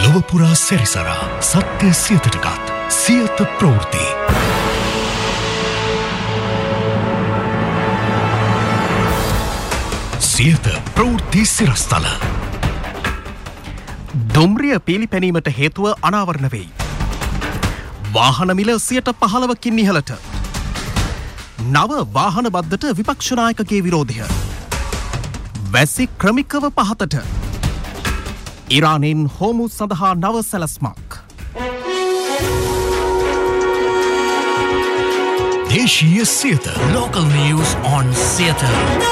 ලොවපුරා සැරිසරා සත්‍ය සියතටගත් සියත ප්‍රවෘත්ති. සියත ප්‍රවෘත්ති සිරස්තල. දුම්රිය පීලිපැනීමට හේතුව අනාවරණ වෙයි. වාහන මිල 15%කින් ඉහළට. නව වාහන බද්දට විපක්ෂ නායකගේ විරෝධය. වැසි ක්‍රමිකව පහතට. ඉරානයෙන් හෝමුස් සඳහා නව සැලැස්මක්. දේශීය Siyatha. Local news on Siyatha.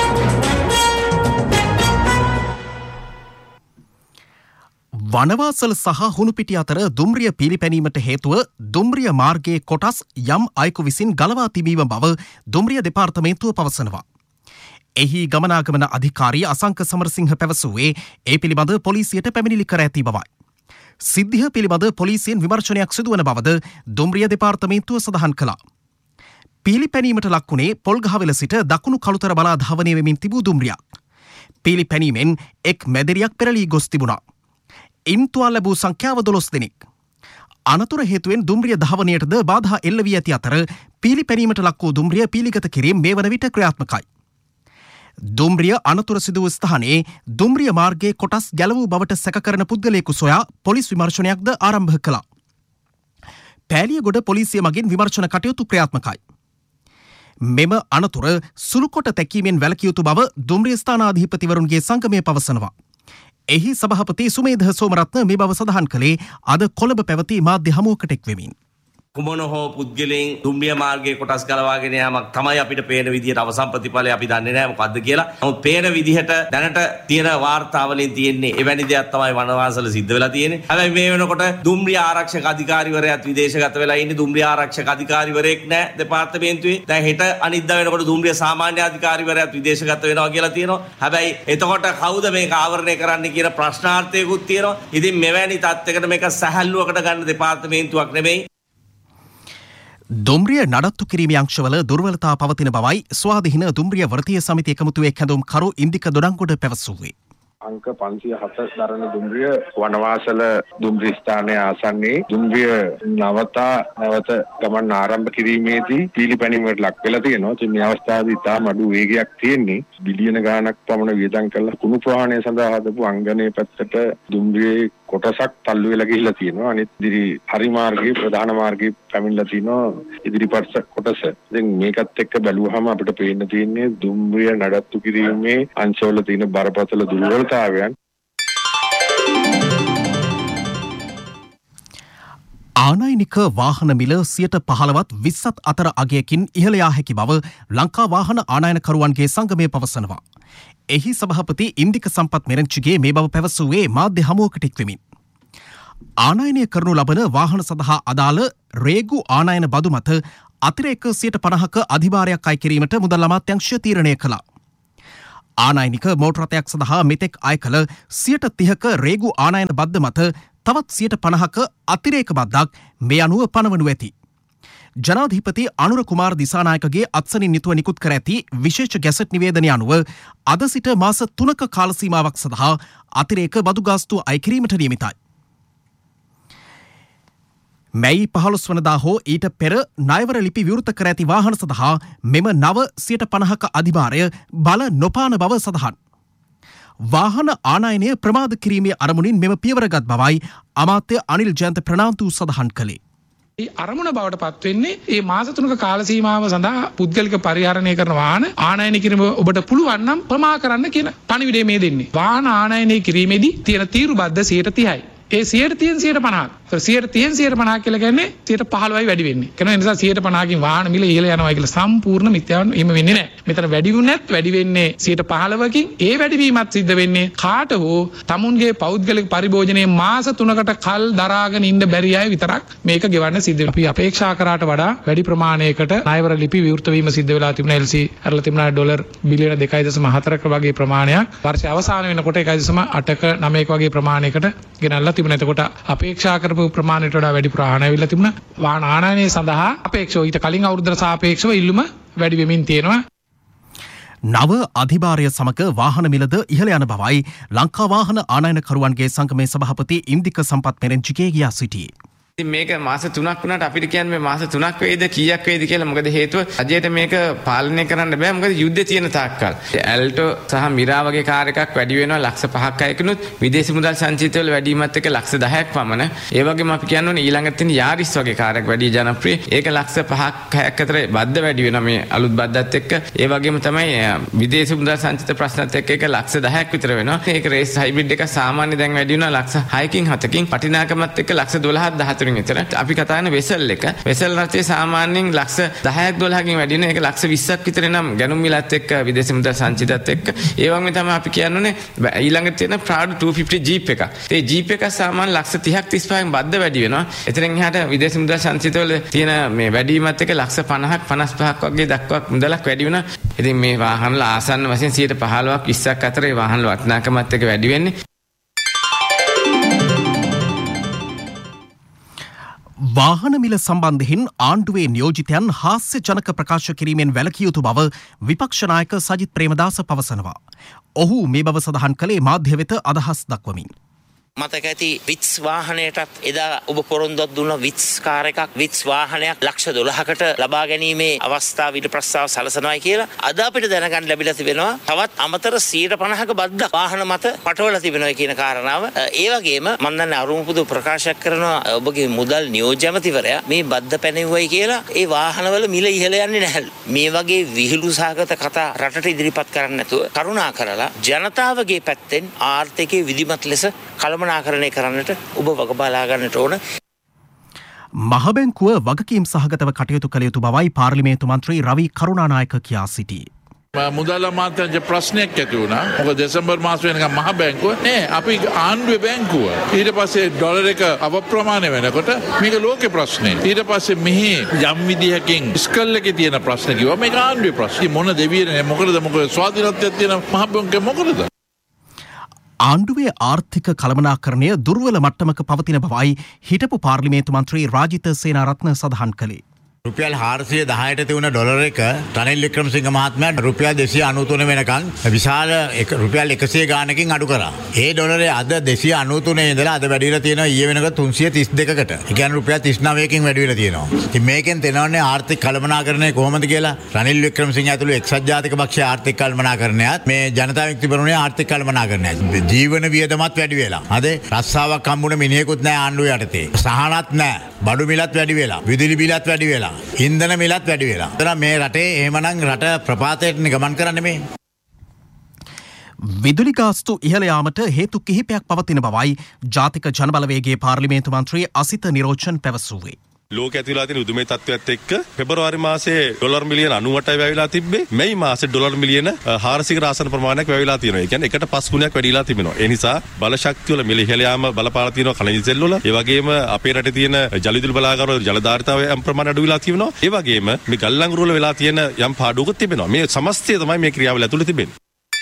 Wanawasala සහ හුණුපිටිය අතර දුම්රිය පීලිපැනීමට හේතුව දුම්රිය මාර්ගයේ කොටස් යම් අයෙකු විසින් ගලවා තිබීම බව දුම්රිය දෙපාර්තමේන්තුව පවසනවා. එහි ගමනාගමන අධිකාරී අසංක සමරසිංහ පැවසුවේ ඒ පිළිබඳ පොලිසියට පැමිණිලි කර ඇති බවයි. සිද්ධිය පිළිබඳ පොලිසියෙන් විමර්ශනයක් සිදුවන බවද දුම්රිය දෙපාර්තමේන්තුව සඳහන් කළා. පීලිපැනීමට ලක්වුණේ පොල්ගහවෙල සිට දකුණු කළුතර බලා ධාවනය වෙමින් තිබූ දුම්රියක්. පීලිපැනීමෙන් එක් මැදිරියක් පෙරළී ගොස් තිබුණා. ඉන් තුවාල ලැබූ සංඛ්‍යාව 12 දෙනෙක්. අනතුර හේතුවෙන් දුම්රිය ධාවනයටද බාධා එල්ල වී ඇති අතර පීලිපැනීමට ලක් වූ දුම්රිය පීලිගත කිරීම මේ වන විට ක්‍රියාත්මකයි. දුම්රිය අනතුර සිදු වූ ස්ථානයේ දුම්රිය මාර්ගයේ කොටස් ගැලවූ බවට සැකකරන පුද්ගලයෙකු සොයා පොලිස් විමර්ශනයක්ද ආරම්භ කළා. පෑලියගොඩ පොලිසිය මගින් විමර්ශන කටයුතු ක්‍රියාත්මකයි. මෙම අනතුර සුළුකොට තැකීමෙන් වැළකිය යුතු බව දුම්රිය ස්ථානාධිපතිවරුන්ගේ සංගමය පවසනවා. එහි සභාපති සුමේධ සෝමරත්න මේ බව සඳහන් කළේ අද කොළඹ පැවති මාධ්‍ය හමුවකට එක් වෙමින්. කුමන හෝ පුද්ගලයන් දුම්රිය මාර්ගයේ කොටස් ගලවාගෙන යාමක් තමයි අපිට පේන විදිහට අවසන් ප්‍රතිඵලය අපි දන්නේ නැහැ මොකද්ද කියලා. නමුත් පේන විදිහට දැනට තියෙන වාර්තාවලින් තියෙන්නේ එවැනි දෙයක් තමයි වනවාසල සිද්ධ වෙලා තියෙන්නේ. හැබැයි මේ වෙනකොට දුම්රිය ආරක්ෂක අධිකාරිවරයාත් විදේශගත වෙලා ඉන්නේ. දුම්රිය ආරක්ෂක අධිකාරිවරයෙක් නැහැ දෙපාර්තමේන්තුවේ. දැන් හෙට අනිද්දා වෙනකොට දුම්රිය සාමාන්‍ය අධිකාරිවරයාත් විදේශගත වෙනවා කියලා තියෙනවා. හැබැයි එතකොට කවුද මේක ආවරණය කරන්නේ කියන ප්‍රශ්නාර්ථයකුත් තියෙනවා. ඉතින් මෙවැනි තත්යකට මේක සැහැල්ලුවකට ගන්න දෙපාර්තමේන්තුවක් නෙමෙයි. දුම්රිය නඩත්තු කිරීමේ අංශවල දුර්වලතා පවතින බවයි ස්වාධීන දුම්රිය වෘත්තීය සමිතිය එකමුතුවේ කැඳවුම් කරු ඉන්දික දොඩංගොඩ පැවසුවේ. අංක 507 දරන දුම්රිය වනවාසල දුම්රිය ස්ථානයේ ආසන්නයේ දුම්රිය නැවත ගමන් ආරම්භ කිරීමේදී පීලිපැනීමකට ලක් වෙලා තියෙනවා. ඉතින් මේ අවස්ථාවේදී ඉතාම අඩු වේගයක් තියෙන්නේ. බිලියන ගාණක් පමණ වියදම් කරලා කුණු ප්‍රවාහනය සඳහා හදපු අංගනයේ පැත්තට දුම්රියේ කොටසක් තල්ලු වෙලා ගිහිල්ලා තියෙනවා. අනිත් ඉදිරි හරි මාර්ගයේ ප්‍රධාන මාර්ගයේ පැමිණලා තිනවා ඉදිරිපත් කොටස. ඉතින් මේකත් එක්ක බැලුවහම අපිට පේන්න තියෙන්නේ දුම්රිය නඩත්තු කිරීමේ අංශවල තියෙන බරපතල දුර්වලතාවයන්. ආනයනික වාහන මිල 15%ත් 20ත් අතර අගයකින් ඉහළ යා හැකි බව ලංකා වාහන ආනයනකරුවන්ගේ සංගමය පවසනවා. එහි සභාපති ඉන්දික සම්පත් මෙරංචිගේ මේ බව පැවසුවේ මාධ්‍ය හමුවකට එක් වෙමින්. ආනයනය කරනු ලබන වාහන සඳහා අදාළ රේගු ආනයන බදු මත අතිරේක 50%ක අධිභාරයක් අය කිරීමට මුදල් අමාත්‍යාංශය තීරණය කළා. ආනයනික මෝටර රථයක් සඳහා මෙතෙක් අය කළ 30%ක රේගු ආනයන බද්ද මත තවත් 50%ක අතිරේක බද්දක් මේ අනුව පනවනු ඇති. ජනාධිපති අනුර කුමාර දිසානායකගේ අත්සනින් නිතුව නිකුත් කර ඇති විශේෂ ගැසට් නිවේදනය අනුව අද සිට මාස 3ක කාල සීමාවක් සඳහා අතිරේක බදු ගාස්තු අය කිරීමට නියමිතයි. මැයි 15 වනදා හෝ ඊට පෙර ණයවර ලිපි විවෘත කර ඇති වාහන සඳහා මෙම නව 50%ක අධිභාරය බල නොපාන බව සඳහන්. වාහන ආනයනය ප්‍රමාද කිරීමේ අරමුණින් මෙම පියවරගත් බවයි අමාත්‍ය අනිල් ජයන්ත ප්‍රනාන්දු සඳහන් කළේ. අරමුණ බවට පත් වෙන්නේ මේ මාස 3ක කාල සීමාව සඳහා පුද්ගලික පරිහරණය කරන වාහන ආනයනය කිරීම ඔබට පුළුවන් නම් ප්‍රමා කරන්න කියන පණිවිඩය මේ දෙන්නේ. වාහන ආනයනය කිරීමේදී තියෙන තීරු බද්ද 30%යි. ඒ 150 කියලා කියන්නේ 15යි වැඩි වෙන්නේ. ඒ නිසා 150කින් වාහන මිල ඉහළ යනවා කියලා සම්පූර්ණ මිත්‍යාවන් එහෙම වෙන්නේ නැහැ. මෙතන වැඩි වුණත් වැඩි වෙන්නේ 115කින්. ඒ වැඩිවීමත් සිද්ධ වෙන්නේ කාට හෝ තමුන්ගේ පෞද්ගලික පරිභෝජනයේ මාස 3කට කල් දරාගෙන ඉන්න බැරි අය විතරක් මේක ගෙවන්න සිද්ධ වෙනවා. අපි අපේක්ෂා කරාට වඩා වැඩි ප්‍රමාණයකට ණයවර ලිපි විවෘත වීම සිද්ධ වෙලා තිබුණා. LC අරලා තිබුණා ඩොලර් බිලියන 2.4ක වගේ ප්‍රමාණයක්. වර්ෂය අවසාන වෙනකොට 1.8ක 9ක වගේ ප්‍රමාණයකට ගෙනල්ලා තිබුණා. එතකොට අපේක්ෂා කරපු ප්‍රමාණයට වඩා වැඩි ප්‍රමාණයක් ඇවිල්ලා තිබුණා. වාහන ආනයනය සඳහා අපේක්ෂව ඊට කලින් අවුරුද්දට සාපේක්ෂව ඉල්ලුම වැඩි වෙමින් තියෙනවා. නව අධිභාරය සමග වාහන මිලද ඉහළ යන බවයි ලංකා වාහන ආනයනකරුවන්ගේ සංගමේ සභාපති ඉන්දික සම්පත් මෙරෙන්ජිගේ කියා සිටියේ. මේක මාස 3ක් වුණාට අපිට කියන්නේ මේ මාස 3ක් වේද කීයක් වේද කියලා. මොකද හේතුව රජයට මේක පාලනය කරන්න බෑ. මොකද යුද්ධය තියෙන තාක්කල්. ඇල්ටෝ සහ මිරා වගේ කාර් එකක් වැඩි වෙනවා ලක්ෂ 5ක් අයකිනුත් විදේශි මුදල් සංචිතවල වැඩිවීමත් එක්ක ලක්ෂ 10ක් පමණ. ඒ වගේම අපි කියන්නේ ඊළඟට තියෙන යාරිස් වගේ කාර් එකක් වැඩි ජනප්‍රිය. ඒක ලක්ෂ 5ක් 6ක් අතර බද්ද වැඩි වෙනවා මේ අලුත් බද්දත් එක්ක. ඒ වගේම තමයි විදේශි මුදල් සංචිත ප්‍රශ්නත් එක්ක ඒක ලක්ෂ 10ක් විතර වෙනවා. ඒක රේස් හයිබ්‍රිඩ් එක සාමාන්‍ය දැන් වැඩි වෙනවා ලක්ෂ 6කින් 7කින්. වටිනාකමත් එක්ක ලක්ෂ 12ක් 14 විතර. අපි කතා කරන වෙසල් එක. වෙසල් රටේ සාමාන්‍යයෙන් ලක්ෂ 10ක් 12කින් වැඩි වෙන එක ලක්ෂ 20ක් විතර නම් ගැනුම් මිලත් එක්ක විදේශ මුදල් සංචිතත් එක්ක. ඒ වගේම තමයි අපි කියන්නේ ඊළඟට තියෙන Prado 250 ජීප් එක. ඒ ජීප් එක සාමාන්‍ය ලක්ෂ 30ක් 35න් බද්ද වැඩි වෙනවා. එතනින් එහාට විදේශ මුදල් සංචිතවල තියෙන මේ වැඩිවීමත් එක්ක ලක්ෂ 50ක් 55ක් වගේ දක්වා මුදලක් වැඩි වෙනවා. ඉතින් මේ වාහනවල ආසන්න වශයෙන් 15%ක් 20ක් අතර ඒ වාහනවල වටිනාකමත් එක්ක වැඩි වෙන්නේ. වාහන මිල සම්බන්ධයෙන් ආණ්ඩුවේ නියෝජිතයන් හාස්‍ය ජනක ප්‍රකාශ කිරීමෙන් වැළකිය යුතු බව විපක්ෂ නායක සජිත් ප්‍රේමදාස පවසනවා. ඔහු මේ බව සඳහන් කළේ මාධ්‍ය වෙත අදහස් දක්වමින්. මතක ඇති විත්ස් වාහනයටත් එදා ඔබ පොරොන්දුවක් දුන්න විත්ස් කාර් එකක් විත්ස් වාහනයක් ලක්ෂ 12කට ලබා ගැනීමේ අවස්ථාව ඊට ප්‍රස්තාව සලසනවායි කියලා අද අපිට දැනගන්න ලැබිලා තිබෙනවා. තවත් අමතර 150ක බද්දක් වාහන මත පටවලා තිබෙනවා කියන කාරණාව. ඒ වගේම මම දන්නේ අරුමුපුදු ප්‍රකාශයක් කරනවා ඔබගේ මුදල් නියෝජ්‍ය ඇමතිවරයා මේ බද්ද පැනෙව්වයි කියලා ඒ වාහනවල මිල ඉහළ යන්නේ නැහැලු. මේ වගේ විහිළු සහගත කතා රටට ඉදිරිපත් කරන්න නැතුව කරුණා කරලා ජනතාවගේ පැත්තෙන් ආර්ථිකයේ විධිමත් ලෙස කළමනාකරණය කරන්නට ඔබ වග බලා ගන්නට ඕන. මහබැංකුව වගකීම් සහගතව කටයුතු කළ යුතු බවයි පාර්ලිමේන්තු මන්ත්‍රී රවි කරුණානායක කියා සිටියේ. මුදල් අමාත්‍යාංශ ප්‍රශ්නයක් ඇති වුණා. මොකද දෙසැම්බර් මාස වෙනකම් මහ බැංකුව නේ අපි ආණ්ඩුවේ බැංකුව. ඊට පස්සේ ඩොලර් එක අප්‍රමාණ වෙනකොට මේක ලෝකේ ප්‍රශ්නේ. ඊට පස්සේ මෙහි යම් විදිහකින් ස්කල් එකේ තියෙන ප්‍රශ්න කිව්වා මේක ආණ්ඩුවේ ප්‍රශ්නේ. මොන දෙවියනේ මොකද ස්වාධීනත්වයක් තියෙන මහ බැංකුවේ මොකද? ආණ්ඩුවේ ආර්ථික කළමනාකරණය දුර්වල මට්ටමක පවතින බවයි හිටපු පාර්ලිමේන්තු මන්ත්‍රී රාජිත සේනාරත්න සඳහන් කළේ. රුපියල් 410ට තිබුණ ඩොලර් එක රනිල් වික්‍රමසිංහ මහත්මයා රුපියල් 293 වෙනකන් විශාල රුපියල් 100 ගානකින් අඩු කරා. ඒ ඩොලරේ අද 293 ඉඳලා අද වැඩි වෙලා තියෙනවා ඊයේ වෙනකන් 332කට. ඒ කියන්නේ රුපියල් 39කින් වැඩි වෙලා තියෙනවා. ඉතින් මේකෙන් තේනවන්නේ ආර්ථික කළමනාකරණය කොහොමද කියලා. රනිල් වික්‍රමසිංහ ඇතුළු එක්සත් ජාතික පක්ෂයේ ආර්ථික කළමනාකරණයත් මේ ජනතා විමුක්ති පෙරමුණේ ආර්ථික කළමනාකරණයත් ජීවන වියදමත් වැඩි වෙලා. අද රස්සාවක් හම්බුන මිනිහෙකුත් නැහැ ආණ්ඩුව යටතේ. සහනත් නැහැ. බඩු මිලත් වැඩි වෙලා. විදුලි බිලත් වැඩි වෙලා. ඉන්ධන මිලත් වැඩි වෙලා. එතන මේ රටේ එහෙමනම් රට ප්‍රපාතයට ගමන් කරන්නේ මේ. විදුලි ගාස්තු ඉහළ යාමට හේතු කිහිපයක් පවතින බවයි ජාතික ජනබලවේගයේ පාර්ලිමේන්තු මන්ත්‍රී අසිත නිරෝෂන් පැවසුවේ. ලෝක ඇතුළේ තියෙන උදුමේ තත්ත්වයට එක්ක පෙබරවාරි මාසයේ ඩොලර් මිලියන 98යි වැවිලා තිබ්බේ. මේ මාසේ ඩොලර් මිලියන 400කට ආසන්න ප්‍රමාණයක් වැවිලා තියෙනවා. ඒ කියන්නේ එකට 5 ගුණයක් වැඩිලා තිබෙනවා. ඒ නිසා බල ශක්තිය වල මිල ඉහළ යාම බලපාලා තියෙනවා කණිජ තෙල් වල. ඒ වගේම අපේ රටේ තියෙන ජල විදුලි බලාගාර වල ජල ධාරිතාවය යම් ප්‍රමාණයක් අඩු වෙලා තියෙනවා. ඒ වගේම මේ ගල් ලංගුරු වල වෙලා තියෙන යම් පාඩුවකුත් තිබෙනවා. මේ සමස්තය තමයි මේ ක්‍රියාවල ඇතුළේ තිබෙන්නේ.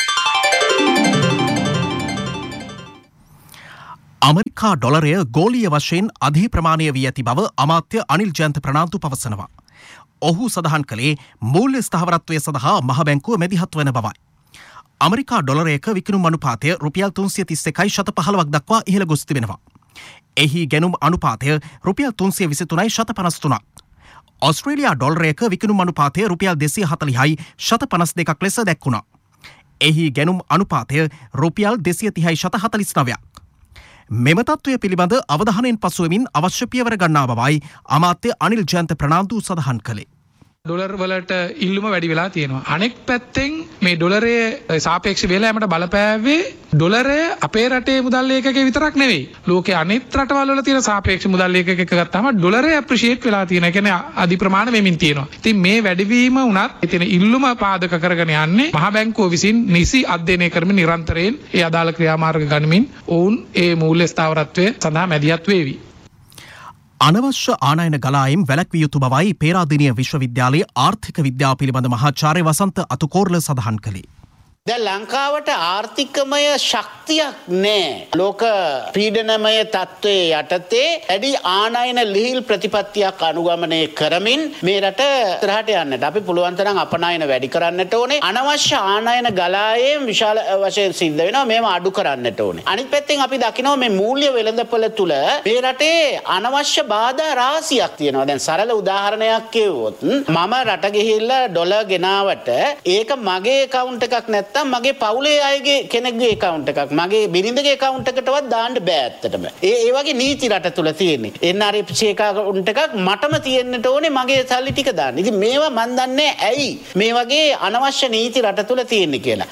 අමරිකා ඩොලරය ගෝලීය වශයෙන් අධි ප්‍රමාණය වී ඇති බව අමාත්‍ය අනිල් ජයන්ත ප්‍රනාන්දු පවසනවා. ඔහු සඳහන් කළේ මූල්‍ය ස්ථාවරත්වය සඳහා මහ බැංකුව මැදිහත් වන බවයි. අමරිකා ඩොලරයක විකිණුම් අනුපාතය රුපියල් 331.15ක් දක්වා ඉහළ ගොස් තිබෙනවා. එහි ගැනුම් අනුපාතය රුපියල් 323.53ක්. ඔස්ට්‍රේලියා ඩොලරයක විකිණුම් අනුපාතය රුපියල් 240.52ක් ලෙස දැක්වුණා. එහි ගැනුම් අනුපාතය රුපියල් 230.49ක්. මෙම තත්ත්වය පිළිබඳ අවධානයෙන් පසුවමින් අවශ්‍ය පියවර ගන්නා බවයි අමාත්‍ය අනිල් ජයන්ත ප්‍රනාන්දු සඳහන් කළේ. ඩොලර් වලට ඉල්ලුම වැඩි වෙලා තියෙනවා. අනෙක් පැත්තෙන් මේ ඩොලරයේ සාපේක්ෂ වේලෑමට බලපෑවේ ඩොලරය අපේ රටේ මුදල් ඒකකේ විතරක් නෙවෙයි. ලෝකයේ අනෙක් රටවල් වල තියෙන සාපේක්ෂ මුදල් ඒකකයක ගත්තාම ඩොලරය ඇප්‍රීෂিয়েට් වෙලා තියෙනවා. ඒ කියන්නේ අධි ප්‍රමාණ වෙමින් තියෙනවා. ඉතින් මේ වැඩිවීම උනත් එතන ඉල්ලුම පාදක කරගෙන යන්නේ මහ බැංකුව විසින් නිසි අධ්‍යයනය කරමින් නිරන්තරයෙන් ඒ අදාළ ක්‍රියාමාර්ග ගනිමින් ඔවුන් ඒ මූල්‍ය ස්ථාවරත්වය සඳහා මැදිහත් වේවි. අනවශ්‍ය ආනයන ගලායිම් වැළැක්විය යුතු බවයි පේරාදෙණිය විශ්වවිද්‍යාලයේ ආර්ථික විද්‍යාව පිළිබඳ මහාචාර්ය වසන්ත අතුකෝරළ සඳහන් කළේ. දැන් ලංකාවට ආර්ථිකමය ශක්තියක් නැහැ. ලෝක පීඩනමය තත්ත්වයේ යටතේ වැඩි ආනයන ලිහිල් ප්‍රතිපත්තියක් අනුගමනය කරමින් මේ රට ඉස්සරහට යන්නට අපි පුළුවන් තරම් අපනයන වැඩි කරන්නට ඕනේ. අනවශ්‍ය ආනයන ගලායම් විශාල වශයෙන් සිද්ධ වෙනවා. මේව අඩු කරන්නට ඕනේ. අනිත් පැත්තෙන් අපි දකිනවා මේ මූල්‍ය වෙළඳපොළ තුල මේ රටේ අනවශ්‍ය බාධා රාශියක් තියෙනවා. දැන් සරල උදාහරණයක් කිව්වොත් මම රට ගිහිල්ලා ඩොලර් ගෙනාවට ඒක මගේ account එකක් නැත්නම් මගේ පවුලේ අයගේ කෙනෙක්ගේ account එකක් මගේ බිරිඳගේ account එකටවත් දාන්න බෑ ඇත්තටම. ඒ වගේ නීති රට තුල තියෙන්නේ. NRFC account එකක් මටම තියෙන්නට ඕනේ මගේ සල්ලි ටික දාන්න. ඉතින් මේවා මන් දන්නේ ඇයි මේ වගේ අනවශ්‍ය නීති රට තුල තියෙන්නේ කියලා.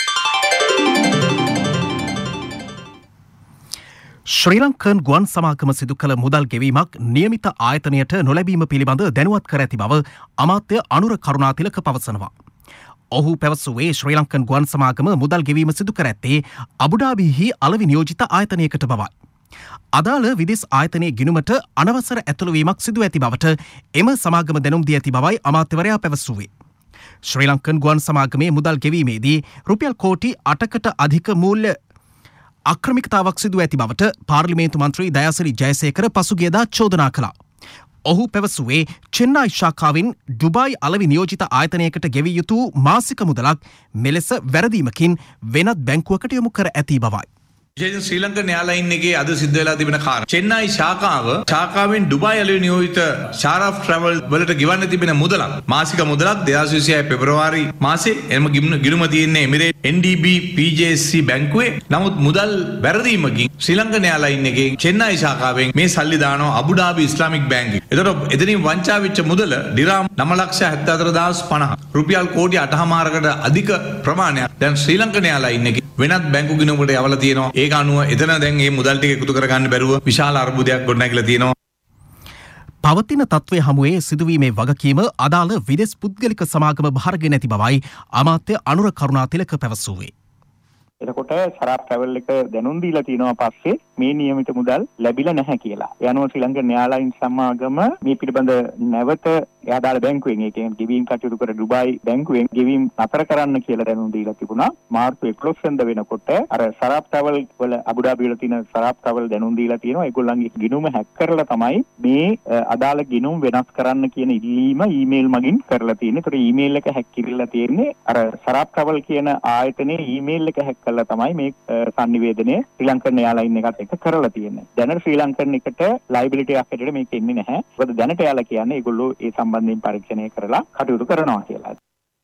ශ්‍රී ලංකන් ගුවන් සමාගම සිදු කළ මුදල් ගෙවීමක් නියමිත ආයතනයට නොලැබීම පිළිබඳ දැනුවත් කර ඇති බව අමාත්‍ය අනුර කරුණාතිලක පවසනවා. ඔහු පැවසුවේ ශ්‍රී ලංකන් ගුවන් සමාගම මුදල් ගෙවීම සිදු කර ඇත්තේ අබුඩාබිහි අලෙවි නියෝජිත ආයතනයකට බවයි. අදාළ විදෙස් ආයතනයේ ගිණුමට අනවසර ඇතුළුවීමක් සිදු ඇති බවට එම සමාගම දැනුම් දී ඇති බවයි අමාත්‍යවරයා පැවසුවේ. ශ්‍රී ලංකන් ගුවන් සමාගමේ මුදල් ගෙවීමේදී රුපියල් කෝටි 8කට අධික මූල්‍ය අක්‍රමිකතාවක් සිදු ඇති බවට පාර්ලිමේන්තු මන්ත්‍රී දයාසිරි ජයසේකර පසුගියදා චෝදනා කළා. ඔහු පැවසුවේ චෙන්නයි ශාඛාවෙන් ඩුබායි අලෙවි නියෝජිත ආයතනයකට ගෙවිය යුතු මාසික මුදලක් මෙලෙස වැරදීමකින් වෙනත් බැංකුවකට යොමු කර ඇති බවයි. විශේෂයෙන් ශ්‍රී ලංකන් එයාලයින් එකේ අද සිද්ධ වෙලා තිබෙන කාරණා චෙන්නයි ශාඛාවෙන් ඩුබායි අලෙවි නියෝජිත ශාරාෆ් ට්‍රැවල් වලට ගෙවන්න තිබෙන මුදලක් මාසික මුදලක් 2026 පෙබරවාරි මාසේ එම ගිණුම තියෙන්නේ එමිරේට් NDB PJSC බැංකුවේ. නමුත් මුදල් වැරදීමකින් ශ්‍රී ලංකන් එයාලයින් එකේ චෙන්නයි ශාඛාවෙන් මේ සල්ලි දානවා අබුඩාබි ඉස්ලාමික් බැංකුවේ. එතකොට එතනින් වංචා වෙච්ච මුදල දිරාම් 9,74,050 රුපියල් කෝටි 8.5කට අධික ප්‍රමාණයක් දැන් ශ්‍රී ලංකන් එයාලයින් එකේ වෙනත් බැංකු ගිණුමකට යවලා තියෙනවා. ඒක අනුව එතන දැන් මේ මුදල් ටික එකතු කරගන්න බැරුව විශාල අර්බුදයක් ගොඩනැගිලා තියෙනවා. පවතින තත්ත්වය හමුවේ සිදුවීමේ වගකීම අදාළ විදෙස් පුද්ගලික සමාගම භාරගෙන ඇති බවයි අමාත්‍ය අනුර කරුණාතිලක පැවසුවේ. එතකොට සරාප් ට්‍රැවල් එක දැනුම් දීලා තිනවා පස්සේ මේ නියමිත මුදල් ලැබිලා නැහැ කියලා. ඒ අනුව ශ්‍රී ලංකන් එයාලයින් සමාගම මේ පිළිබඳ නැවත එයාදාළ බැංකුවෙන් ඒ කියන්නේ ගෙවීම් කටයුතු කර ඩුබායි බැංකුවෙන් ගෙවීම් නතර කරන්න කියලා දැනුම් දීලා තිබුණා. මාර්තු 11 වෙනිදා වෙනකොට අර සරාප් ට්‍රැවල් වල අබුඩාබි වල තියෙන සරාප් ට්‍රැවල් දැනුම් දීලා තියෙනවා. ඒගොල්ලන්ගේ ගිණුම හැක් කරලා තමයි මේ අදාළ ගිණුම් වෙනස් කරන්න කියන ඉල්ලීම ඊමේල් මගින් කරලා තියෙන්නේ. ඒතර ඊමේල් එක හැක් කිරිලා තියෙන්නේ අර සරාප් ට්‍රැවල් කියන ආයතනයේ ඊමේල් එක හැක් කරලා තමයි මේ සංනිවේදනය ශ්‍රී ලංකන් එයාලයින් එකත් එක්ක කරලා තියෙන්නේ. දැනට ශ්‍රී ලංකන් එකට ලයිබිලිටි එකක් හැටියට මේක එන්නේ නැහැ. මොකද දැනට එයාලා කියන්නේ ඒගොල්ලෝ ඒ සම්බන්ධයෙන් පරීක්ෂණය කරලා කටයුතු කරනවා කියලා.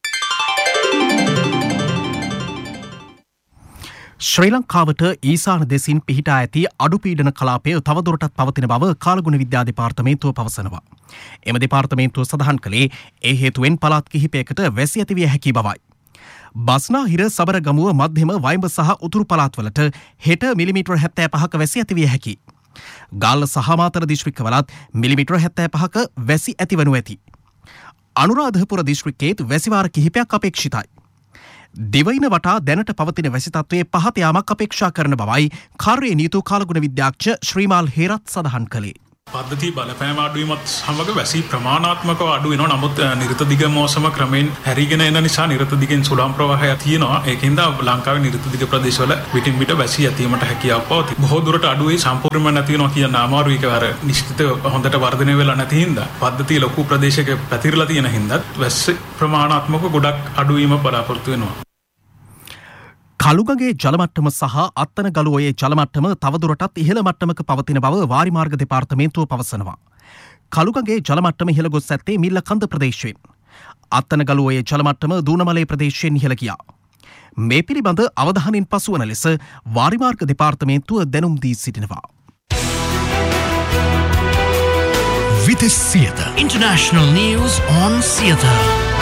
ශ්‍රී ලංකාවට ඊසාන දෙසින් පිහිටා ඇති අඩුපීඩන කලාපය තවදුරටත් පවතින බව කාලගුණ විද්‍යා දෙපාර්තමේන්තුව පවසනවා. එම දෙපාර්තමේන්තුව සඳහන් කළේ ඒ හේතුවෙන් පළාත් කිහිපයකට වැසි ඇතිවිය හැකි බවයි. බස්නාහිර සබරගමුව මධ්‍යම වයිඹ සහ උතුරු පළාත්වලට හෙට මිලිමීටර් 75ක වැසි ඇතිවිය හැකි. ගාල්ල සහ මාතර දිස්ත්‍රික්කවලත් මිලිමීටර් 75ක වැසි ඇතිවනු ඇති. අනුරාධපුර දිස්ත්‍රික්කයේත් වැසිවාර කිහිපයක් අපේක්ෂිතයි. දිවයින වටා දැනට පවතින වැසි තත්ත්වයේ පහත යාමක් අපේක්ෂා කරන බවයි කාර්ය නීතු කාලගුණ විද්‍යාඥ ශ්‍රීමාල් හේරත් සඳහන් කළේ. පද්ධති බලපෑම අඩුවීමත් සමග වැසි ප්‍රමාණාත්මකව අඩු වෙනවා. නමුත් නිරත දිග මෝසම ක්‍රමෙන් හැරීගෙන එන නිසා නිරත දිගෙන් සුළං ප්‍රවාහය තියෙනවා. ඒකින්ද ලංකාවේ නිරත දිග ප්‍රදේශවල විටින් විට වැසි ඇතිවීමට හැකියාවක් පවතී. බොහෝ දුරට අඩුවේ සම්පූර්ණයෙන්ම නැති වෙනවා කියන අමාරුයි. ඒක අර නිශ්චිත හොඳට වර්ධනය වෙලා නැති හින්දා පද්ධතිය ලොකු ප්‍රදේශයක පැතිරලා තියෙන හින්දා වැසි ප්‍රමාණාත්මක ගොඩක් අඩුවීම බලාපොරොත්තු වෙනවා. කළුගගේ ජලමට්ටම සහ අත්තන ගලුවේ ජලමට්ටම තවදුරටත් ඉහළ මට්ටමක පවතින බව වාරිමාර්ග දෙපාර්තමේන්තුව පවසනවා. කළුගගේ ජලමට්ටම ඉහළ ගොස් ඇත්තේ මිල්ල කන්ද ප්‍රදේශයෙන්. අත්තන ගලුවේ ජලමට්ටම දූනමලේ ප්‍රදේශයෙන් ඉහළ ගියා. මේ පිළිබඳ අවධානයෙන් පසුවන ලෙස වාරිමාර්ග දෙපාර්තමේන්තුව දැනුම් දී සිටිනවා. Vitis Theatre International News on Theatre.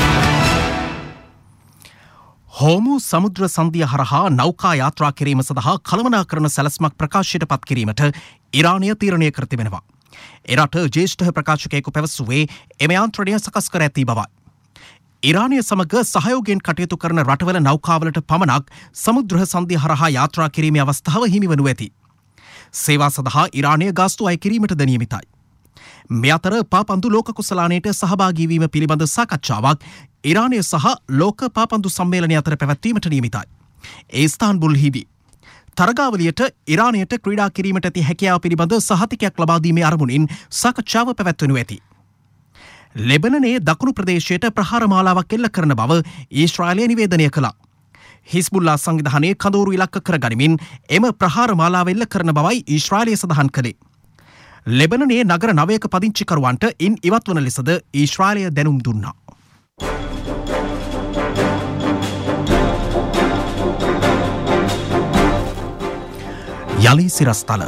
හෝමු සමුද්‍ර සන්ධිය හරහා නෞකා යාත්‍රා කිරීම සඳහා කළමනාකරන සැලැස්මක් ප්‍රකාශයට පත් කිරීමට ඉරානය තීරණය කර තිබෙනවා. එරට ජ්‍යෙෂ්ඨ ප්‍රකාශකයෙකු පැවසුවේ එම යාන්ත්‍රණය සකස් කර ඇති බවයි. ඉරානය සමග සහයෝගයෙන් කටයුතු කරන රටවල නෞකාවලට පමණක් සමුද්‍ර සන්ධිය හරහා යාත්‍රා කිරීමේ අවස්ථාව හිමි වනු ඇති. සේවා සඳහා ඉරානය ගාස්තු අය කිරීමට ද නියමිතයි. මේ අතර පාපන්දු ලෝක කුසලානයට සහභාගී වීම පිළිබඳ සාකච්ඡාවක් ඉරානය සහ ලෝක පාපන්දු සම්මේලනය අතර පැවැත්වීමට නියමිතයි. ඒ ඉස්තාන්බුල්හිදී තරගාවලියට ඉරානයට ක්‍රීඩා කිරීමට ඇති හැකියාව පිළිබඳ සහතිකයක් ලබා දීමේ අරමුණින් සාකච්ඡාව පැවැත්වෙනු ඇති. ලෙබනනයේ දකුණු ප්‍රදේශයට ප්‍රහාර මාලාවක් එල්ල කරන බව ඊශ්‍රායලය නිවේදනය කළා. හිස්බුල්ලා සංවිධානයේ කඳවුරු ඉලක්ක කර ගනිමින් එම ප්‍රහාර මාලාව එල්ල කරන බවයි ඊශ්‍රායලය සඳහන් කළේ. ලෙබනනයේ නගර 9ක පදිංචිකරුවන්ට ඉන් ඉවත් වන ලෙසද ඊශ්‍රායලය දැනුම් දුන්නා. යලි සිරස්තල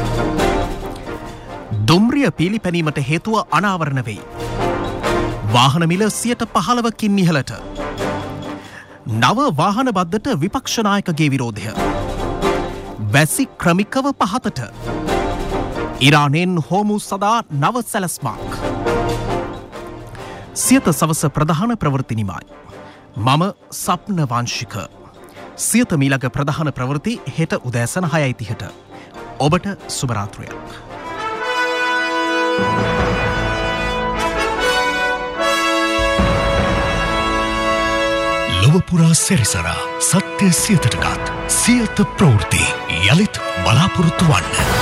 දුම්රිය පීලිපැනීමට හේතුව අනාවරණ වෙයි. වාහන මිල 15%කින් ඉහළට. නව වාහන බද්දට විපක්ෂ නායකගේ විරෝධය. වැසි ක්‍රමිකව පහතට. ඉරානයෙන් හෝමුස් සදා නව සැලස්මක්. සියත සවස ප්‍රධාන ප්‍රවෘත්ති නිමයි. මම සප්න වංශික. සියත මීළඟ ප්‍රධාන ප්‍රවෘත්ති හෙට උදෑසන 6:30ට. ඔබට සුබ රාත්‍රියක්. ලොවපුරා සැරිසරා සත්‍ය සියතටගත් සියත ප්‍රවෘත්ති යළිත් බලාපොරොත්තු වන්න.